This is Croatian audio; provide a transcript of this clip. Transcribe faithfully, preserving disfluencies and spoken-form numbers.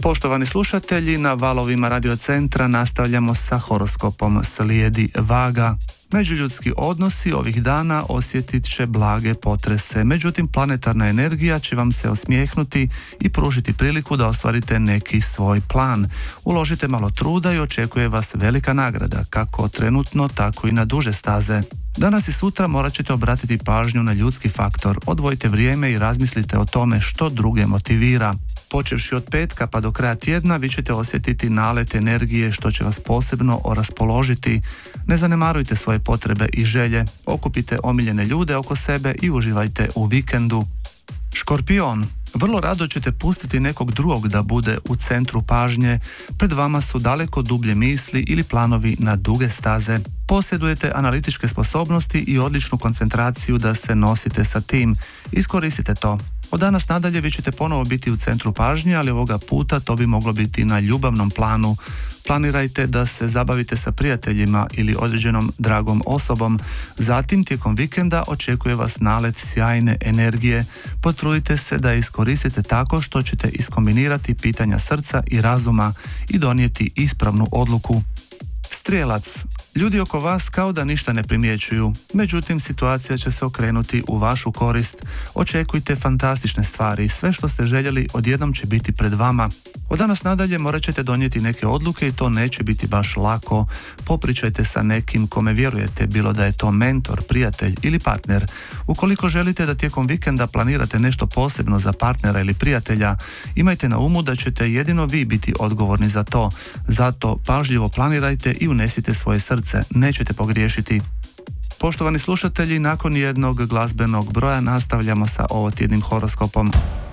Poštovani slušatelji, na valovima Radio Centra nastavljamo sa horoskopom. Slijedi Vaga. Međuljudski odnosi ovih dana osjetit će blage potrese, međutim planetarna energija će vam se osmijehnuti i pružiti priliku da ostvarite neki svoj plan. Uložite malo truda i očekuje vas velika nagrada, kako trenutno, tako i na duže staze. Danas i sutra morat ćete obratiti pažnju na ljudski faktor. Odvojite vrijeme i razmislite o tome što druge motivira. Počevši od petka pa do kraja tjedna vi ćete osjetiti nalet energije što će vas posebno raspoložiti. Ne zanemarujte svoje potrebe i želje, okupite omiljene ljude oko sebe i uživajte u vikendu. Škorpion. Vrlo rado ćete pustiti nekog drugog da bude u centru pažnje. Pred vama su daleko dublje misli ili planovi na duge staze. Posjedujete analitičke sposobnosti i odličnu koncentraciju da se nosite sa tim. Iskoristite to. Od danas nadalje vi ćete ponovo biti u centru pažnje, ali ovoga puta to bi moglo biti na ljubavnom planu. Planirajte da se zabavite sa prijateljima ili određenom dragom osobom. Zatim, tijekom vikenda očekuje vas nalet sjajne energije. Potrudite se da je iskoristite tako što ćete iskombinirati pitanja srca i razuma i donijeti ispravnu odluku. Strijelac. Ljudi oko vas kao da ništa ne primjećuju, međutim situacija će se okrenuti u vašu korist. Očekujte fantastične stvari i sve što ste željeli odjednom će biti pred vama. Od danas nadalje morat ćete donijeti neke odluke i to neće biti baš lako. Popričajte sa nekim kome vjerujete, bilo da je to mentor, prijatelj ili partner. Ukoliko želite da tijekom vikenda planirate nešto posebno za partnera ili prijatelja, imajte na umu da ćete jedino vi biti odgovorni za to. Zato pažljivo planirajte i unesite svoje srce. Nećete pogriješiti. Poštovani slušatelji, nakon jednog glazbenog broja nastavljamo sa ovotjednim horoskopom.